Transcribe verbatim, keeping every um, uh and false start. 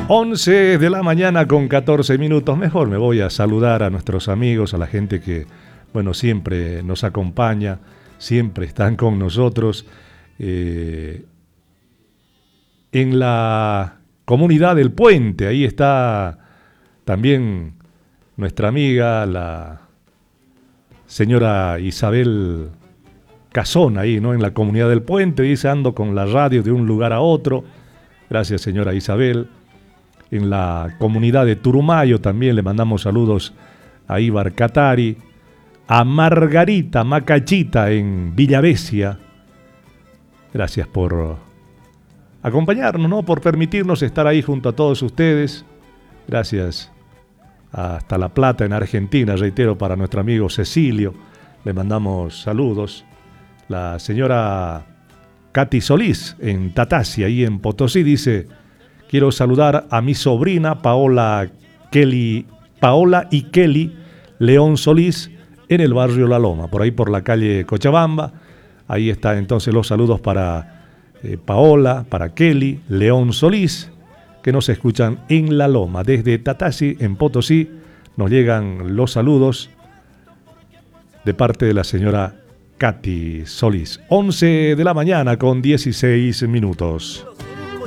once de la mañana con catorce minutos. Mejor me voy a saludar a nuestros amigos, a la gente que, bueno, siempre nos acompaña, siempre están con nosotros. Eh, en la comunidad del Puente, ahí está también nuestra amiga, la señora Isabel Cazón, ahí, ¿no? En la comunidad del Puente, dice, ando con la radio de un lugar a otro. Gracias, señora Isabel. En la comunidad de Turumayo también le mandamos saludos a Ibar Catari, a Margarita Macachita en Villavesia. Gracias por acompañarnos, ¿no? Por permitirnos estar ahí junto a todos ustedes. Gracias hasta La Plata, en Argentina, reitero, para nuestro amigo Cecilio. Le mandamos saludos. La señora Katy Solís en Tatasia, ahí en Potosí, dice: quiero saludar a mi sobrina Paola Kelly, Paola y Kelly León Solís en el barrio La Loma, por ahí por la calle Cochabamba. Ahí está entonces los saludos para eh, Paola, para Kelly León Solís, que nos escuchan en La Loma. Desde Tatasi, en Potosí, nos llegan los saludos de parte de la señora Katy Solís. once de la mañana con dieciséis minutos.